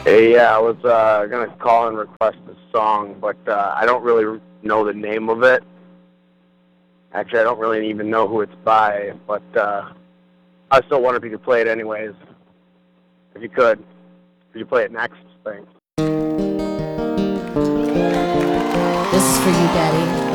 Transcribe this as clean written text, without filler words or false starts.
Hey, yeah, I was gonna call and request a song, but I don't really know the name of it. Actually, I don't really even know who it's by, but I still wonder if you could play it anyways. If you could you play it next? Thanks. This is for you, Daddy.